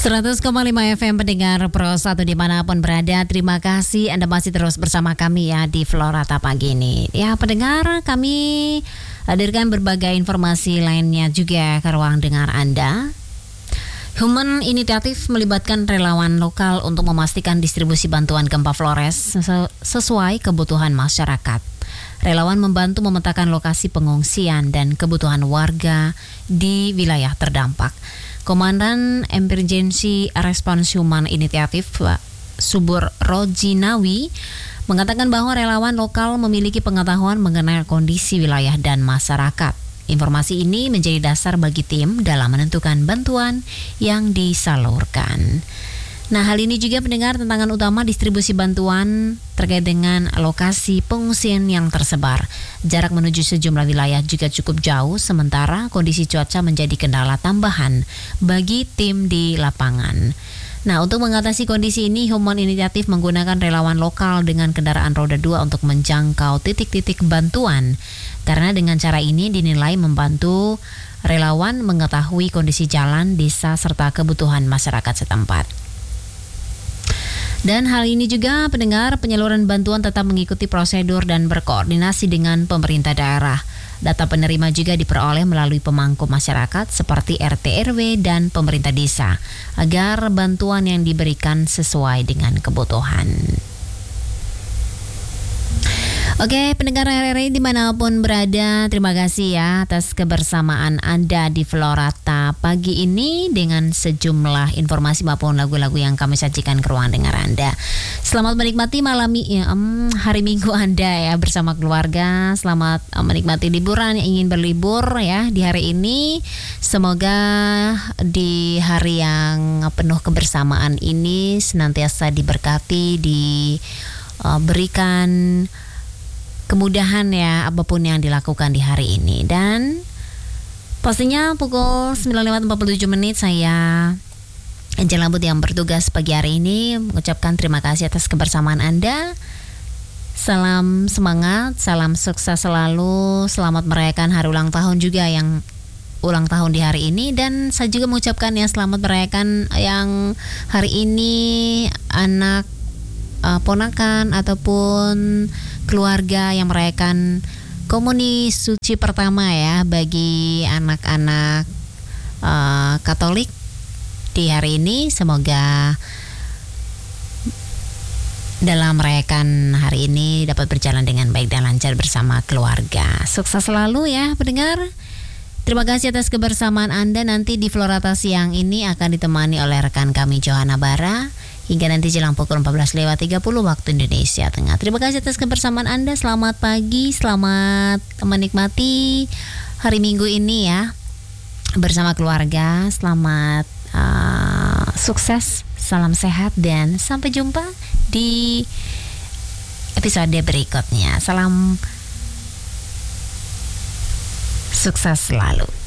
100,5 FM pendengar Pro 1 dimanapun berada. Terima kasih Anda masih terus bersama kami ya di Florata pagi ini. Ya pendengar, kami hadirkan berbagai informasi lainnya juga ke ruang dengar Anda. Human Initiative melibatkan relawan lokal untuk memastikan distribusi bantuan gempa Flores sesuai kebutuhan masyarakat. Relawan membantu memetakan lokasi pengungsian dan kebutuhan warga di wilayah terdampak. Komandan Emergency Response Human Initiative Subur Rojinawi mengatakan bahwa relawan lokal memiliki pengetahuan mengenai kondisi wilayah dan masyarakat. Informasi ini menjadi dasar bagi tim dalam menentukan bantuan yang disalurkan. Nah, hal ini juga pendengar tantangan utama distribusi bantuan terkait dengan lokasi pengungsian yang tersebar. Jarak menuju sejumlah wilayah juga cukup jauh, sementara kondisi cuaca menjadi kendala tambahan bagi tim di lapangan. Nah, untuk mengatasi kondisi ini, Human Initiative menggunakan relawan lokal dengan kendaraan roda 2 untuk menjangkau titik-titik bantuan. Karena dengan cara ini dinilai membantu relawan mengetahui kondisi jalan, desa, serta kebutuhan masyarakat setempat. Dan hal ini juga pendengar, penyaluran bantuan tetap mengikuti prosedur dan berkoordinasi dengan pemerintah daerah. Data penerima juga diperoleh melalui pemangku masyarakat seperti RT RW dan pemerintah desa agar bantuan yang diberikan sesuai dengan kebutuhan. Oke, pendengar RRI dimanapun berada, terima kasih ya atas kebersamaan Anda di Florata pagi ini dengan sejumlah informasi maupun lagu-lagu yang kami sajikan ke ruang dengar Anda. Selamat menikmati hari Minggu Anda ya bersama keluarga. Selamat menikmati liburan yang ingin berlibur ya di hari ini. Semoga di hari yang penuh kebersamaan ini senantiasa diberkati, diberikan kemudahan ya apapun yang dilakukan di hari ini. Dan pastinya pukul 9.47 saya Angel Lambut yang bertugas pagi hari ini mengucapkan terima kasih atas kebersamaan Anda. Salam semangat, salam sukses selalu. Selamat merayakan hari ulang tahun juga yang ulang tahun di hari ini. Dan saya juga mengucapkan ya selamat merayakan yang hari ini anak ponakan ataupun keluarga yang merayakan komuni suci pertama ya bagi anak-anak Katolik di hari ini. Semoga dalam merayakan hari ini dapat berjalan dengan baik dan lancar bersama keluarga. Sukses selalu ya pendengar. Terima kasih atas kebersamaan Anda. Nanti di Florata siang ini akan ditemani oleh rekan kami Johanna Bara hingga nanti jelang pukul 14.30 waktu Indonesia Tengah. Terima kasih atas kebersamaan Anda. Selamat pagi, selamat menikmati hari Minggu ini ya bersama keluarga. Selamat sukses, salam sehat, dan sampai jumpa di episode berikutnya. Salam sukses selalu.